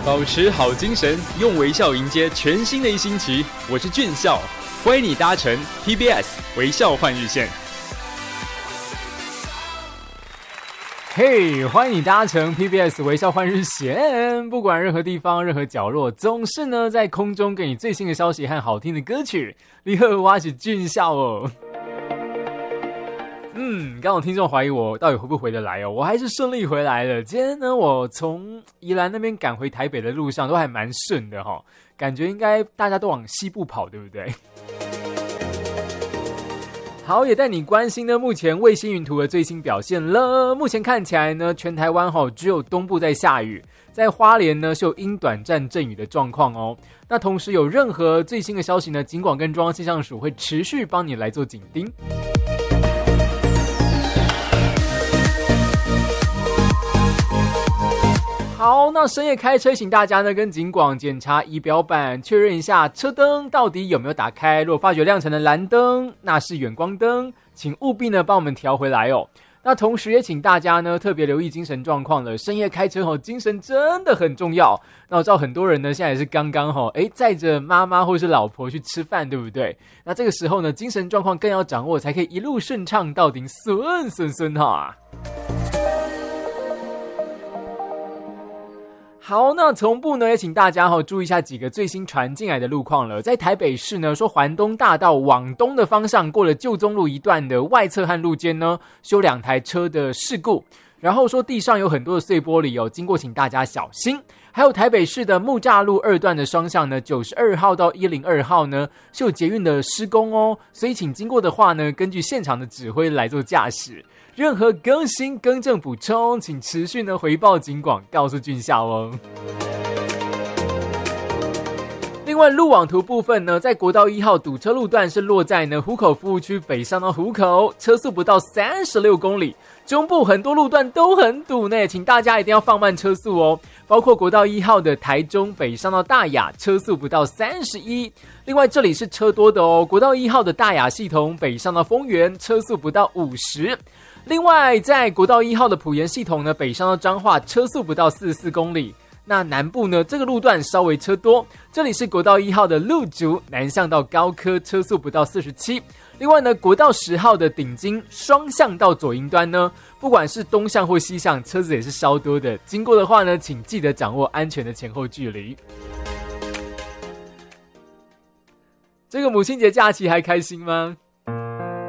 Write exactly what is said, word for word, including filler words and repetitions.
保持好精神，用微笑迎接全新的一星期。我是俊孝，欢迎你搭乘 P B S 微笑换日线。 嘿、hey, 欢迎你搭乘 P B S 微笑换日线，不管任何地方任何角落，总是呢在空中给你最新的消息和好听的歌曲。你好，我是俊孝哦。嗯，刚好听众怀疑我到底会不会回得来哦，我还是顺利回来了。今天呢，我从宜兰那边赶回台北的路上都还蛮顺的齁，感觉应该大家都往西部跑，对不对？好，也带你关心呢目前卫星云图的最新表现了。目前看起来呢，全台湾齁只有东部在下雨，在花莲呢是有因短暂阵雨的状况哦。那同时有任何最新的消息呢，警广跟中央气象署会持续帮你来做紧盯。好，那深夜开车，请大家呢跟警广检查仪表板，确认一下车灯到底有没有打开。如果发觉亮成的蓝灯，那是远光灯，请务必呢帮我们调回来哦。那同时也请大家呢特别留意精神状况了。深夜开车哦，精神真的很重要。那我知道很多人呢现在也是刚刚哦，哎载着妈妈或是老婆去吃饭，对不对？那这个时候呢，精神状况更要掌握，才可以一路顺畅到顶，顺顺顺哈。好，那从部呢也请大家、哦、注意一下几个最新传进来的路况了。在台北市呢，说环东大道往东的方向，过了旧中路一段的外侧和路肩呢，修两台车的事故。然后说地上有很多的碎玻璃哦，经过请大家小心。还有台北市的木栅路二段的双向呢，九十二号到一零二号呢是有捷运的施工哦，所以请经过的话呢，根据现场的指挥来做驾驶。任何更新、更正、补充，请持续呢回报警广，告诉俊孝哦。另外，路网图部分呢，在国道一号堵车路段是落在呢湖口服务区北上到湖口，车速不到三十六公里。中部很多路段都很堵呢，请大家一定要放慢车速哦。包括国道一号的台中北上到大雅，车速不到三十一。另外，这里是车多的哦，国道一号的大雅系统北上到丰原，车速不到五十。另外，在国道一号的埔盐系统呢，北上到彰化，车速不到四十四公里。那南部呢，这个路段稍微车多，这里是国道一号的路竹南向到高科，车速不到四十七。另外呢，国道十号的顶金双向到左营端呢，不管是东向或西向，车子也是稍多的。经过的话呢，请记得掌握安全的前后距离。这个母亲节假期还开心吗？